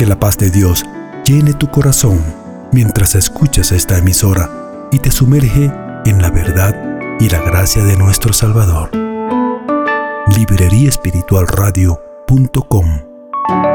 Que la paz de Dios llene tu corazón mientras escuchas esta emisora y te sumerge en la verdad y la gracia de nuestro Salvador. libreriaespiritualradio.com